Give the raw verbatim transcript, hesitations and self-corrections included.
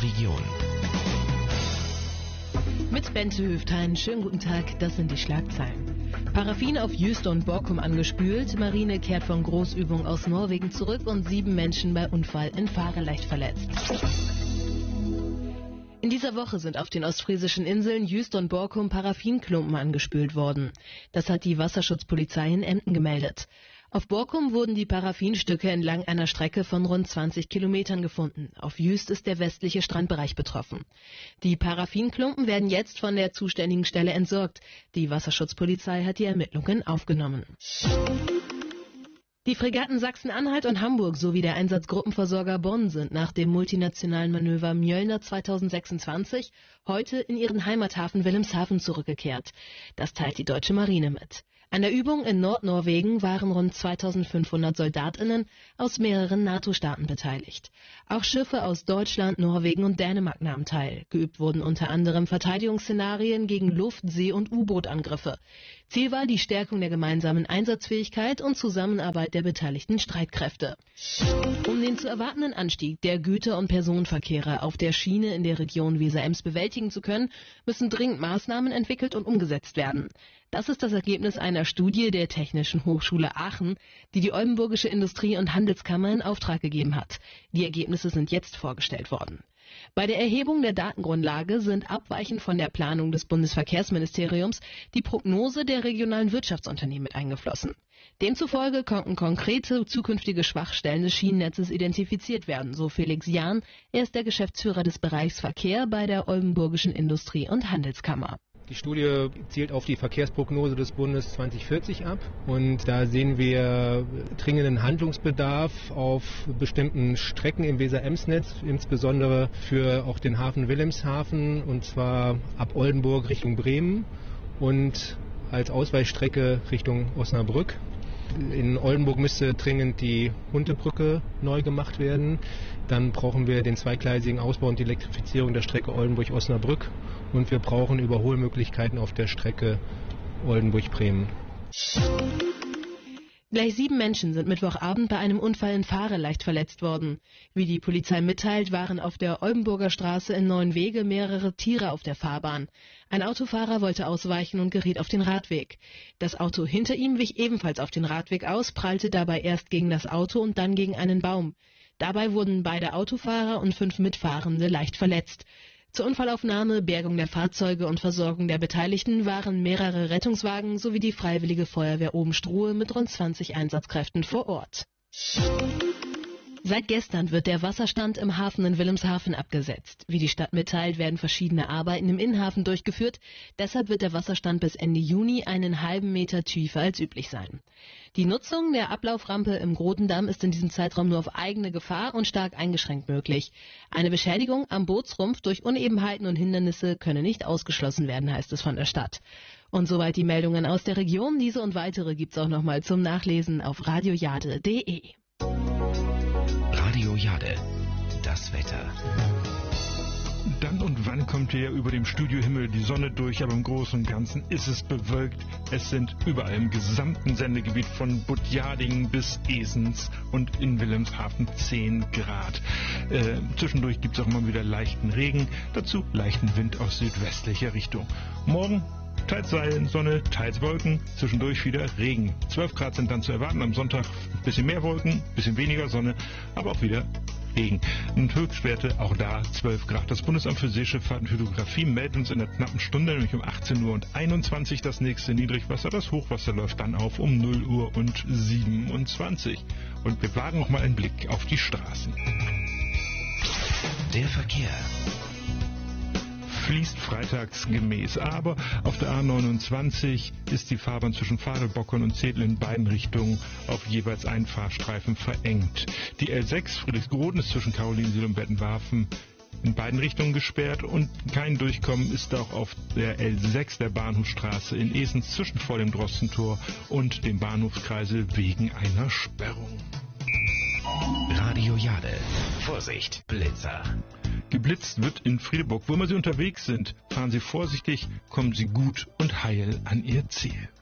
Region. Mit Bente Höftein, schönen guten Tag, das sind die Schlagzeilen. Paraffin auf Jüst und Borkum angespült, Marine kehrt von Großübung aus Norwegen zurück und sieben Menschen bei Unfall in Fahre leicht verletzt. In dieser Woche sind auf den ostfriesischen Inseln Jüst und Borkum Paraffinklumpen angespült worden. Das hat die Wasserschutzpolizei in Emden gemeldet. Auf Borkum wurden die Paraffinstücke entlang einer Strecke von rund zwanzig Kilometern gefunden. Auf Jüst ist der westliche Strandbereich betroffen. Die Paraffinklumpen werden jetzt von der zuständigen Stelle entsorgt. Die Wasserschutzpolizei hat die Ermittlungen aufgenommen. Die Fregatten Sachsen-Anhalt und Hamburg sowie der Einsatzgruppenversorger Bonn sind nach dem multinationalen Manöver Mjölner zweitausendsechsundzwanzig heute in ihren Heimathafen Wilhelmshaven zurückgekehrt. Das teilt die deutsche Marine mit. An der Übung in Nordnorwegen waren rund zweitausendfünfhundert SoldatInnen aus mehreren NATO-Staaten beteiligt. Auch Schiffe aus Deutschland, Norwegen und Dänemark nahmen teil. Geübt wurden unter anderem Verteidigungsszenarien gegen Luft-, See- und U-Boot-Angriffe. Ziel war die Stärkung der gemeinsamen Einsatzfähigkeit und Zusammenarbeit der beteiligten Streitkräfte. Um den zu erwartenden Anstieg der Güter- und Personenverkehre auf der Schiene in der Region Weser-Ems bewältigen zu können, müssen dringend Maßnahmen entwickelt und umgesetzt werden. Das ist das Ergebnis einer Studie der Technischen Hochschule Aachen, die die Oldenburgische Industrie- und Handelskammer in Auftrag gegeben hat. Die Ergebnisse sind jetzt vorgestellt worden. Bei der Erhebung der Datengrundlage sind abweichend von der Planung des Bundesverkehrsministeriums die Prognose der regionalen Wirtschaftsunternehmen mit eingeflossen. Demzufolge konnten konkrete zukünftige Schwachstellen des Schienennetzes identifiziert werden, so Felix Jahn. Er ist der Geschäftsführer des Bereichs Verkehr bei der Oldenburgischen Industrie- und Handelskammer. Die Studie zielt auf die Verkehrsprognose des Bundes zweitausendvierzig ab und da sehen wir dringenden Handlungsbedarf auf bestimmten Strecken im Weser-Ems-Netz, insbesondere für auch den Hafen Wilhelmshaven, und zwar ab Oldenburg Richtung Bremen und als Ausweichstrecke Richtung Osnabrück. In Oldenburg müsste dringend die Huntebrücke neu gemacht werden. Dann brauchen wir den zweigleisigen Ausbau und die Elektrifizierung der Strecke Oldenburg-Osnabrück. Und wir brauchen Überholmöglichkeiten auf der Strecke Oldenburg-Bremen. Gleich sieben Menschen sind Mittwochabend bei einem Unfall in Fahre leicht verletzt worden. Wie die Polizei mitteilt, waren auf der Oldenburger Straße in Neuenwege mehrere Tiere auf der Fahrbahn. Ein Autofahrer wollte ausweichen und geriet auf den Radweg. Das Auto hinter ihm wich ebenfalls auf den Radweg aus, prallte dabei erst gegen das Auto und dann gegen einen Baum. Dabei wurden beide Autofahrer und fünf Mitfahrende leicht verletzt. Zur Unfallaufnahme, Bergung der Fahrzeuge und Versorgung der Beteiligten waren mehrere Rettungswagen sowie die Freiwillige Feuerwehr Obenstruhe mit rund zwanzig Einsatzkräften vor Ort. Seit gestern wird der Wasserstand im Hafen in Wilhelmshaven abgesetzt. Wie die Stadt mitteilt, werden verschiedene Arbeiten im Innenhafen durchgeführt. Deshalb wird der Wasserstand bis Ende Juni einen halben Meter tiefer als üblich sein. Die Nutzung der Ablauframpe im Grotendamm ist in diesem Zeitraum nur auf eigene Gefahr und stark eingeschränkt möglich. Eine Beschädigung am Bootsrumpf durch Unebenheiten und Hindernisse könne nicht ausgeschlossen werden, heißt es von der Stadt. Und soweit die Meldungen aus der Region. Diese und weitere gibt's auch nochmal zum Nachlesen auf radiojade punkt de. Radio Jade, das Wetter. Dann und wann kommt hier über dem Studiohimmel die Sonne durch, aber im Großen und Ganzen ist es bewölkt. Es sind überall im gesamten Sendegebiet von Budjadingen bis Esens und in Wilhelmshaven zehn Grad. Äh, zwischendurch gibt es auch immer wieder leichten Regen, dazu leichten Wind aus südwestlicher Richtung. Morgen teils Sonne, teils Wolken, zwischendurch wieder Regen. zwölf Grad sind dann zu erwarten, am Sonntag ein bisschen mehr Wolken, ein bisschen weniger Sonne, aber auch wieder Regen. Und Höchstwerte auch da zwölf Grad. Das Bundesamt für Seeschifffahrt und Hydrographie meldet uns in einer knappen Stunde, nämlich um achtzehn Uhr und einundzwanzig das nächste Niedrigwasser. Das Hochwasser läuft dann auf um null Uhr und siebenundzwanzig. Und wir wagen noch mal einen Blick auf die Straßen. Der Verkehr fließt freitagsgemäß, aber auf der A neunundzwanzig ist die Fahrbahn zwischen Fadelbockern und Zedel in beiden Richtungen auf jeweils einen Fahrstreifen verengt. Die L sechs Friedrichsroden ist zwischen Karolinensiel und Bettenwarfen in beiden Richtungen gesperrt und kein Durchkommen ist auch auf der L sechs der Bahnhofstraße in Esens zwischen vor dem Drossentor und dem Bahnhofskreisel wegen einer Sperrung. Radio Jade. Vorsicht, Blitzer. Geblitzt wird in Friedeburg. Wo immer Sie unterwegs sind, fahren Sie vorsichtig, kommen Sie gut und heil an Ihr Ziel.